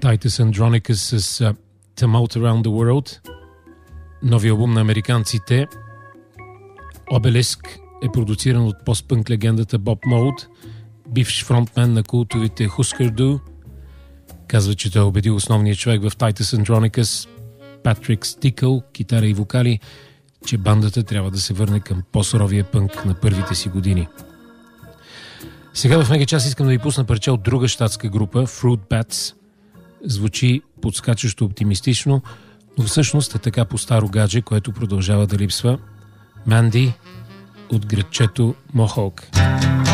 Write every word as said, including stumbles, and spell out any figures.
Titus Andronicus с uh, Tumult Around the World, нови албум на американците. Obelisk е продуциран от постпънк легендата Боб Моулд, бивш фронтмен на култовите Husker Du. Казва, че той е убедил основния човек в Titus Andronicus, Патрик Стикъл, китара и вокали, че бандата трябва да се върне към по-суровия пънк на първите си години. Сега в Мегачас искам да ви пусна парче от друга щатска група, Fruit Bats. Звучи подскачащо оптимистично, но всъщност е така по старо гадже, което продължава да липсва. Манди от градчето Мохок.